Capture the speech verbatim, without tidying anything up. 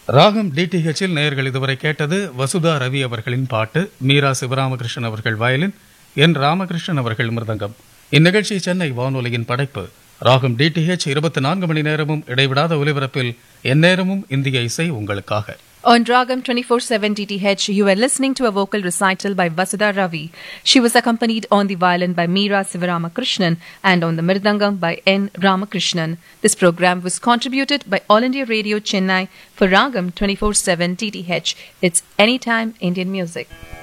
ராகம் டிடிஹெச்சில் நேயர்கள் இதுவரை கேட்டது வசுதா ரவி அவர்களின் பாட்டு, மீரா சிவராமகிருஷ்ணன் அவர்கள் வயலின், என் ராமகிருஷ்ணன் அவர்கள் மிருதங்கம். இந்நிகழ்ச்சி சென்னை வானொலியின் படைப்பு. ராகம் டிடிஹெச் இருபத்தி நான்கு மணி நேரமும் இடைவிடாத ஒலிபரப்பில் எந்நேரமும் இந்திய இசை உங்களுக்காக. On Ragam twenty-four seven D T H, you are listening to a vocal recital by Vasudha Ravi. She was accompanied on the violin by Meera Sivaramakrishnan and on the mirdangam by N. Ramakrishnan. This program was contributed by All India Radio Chennai for Ragam twenty-four seven D T H. It's Anytime Indian Music.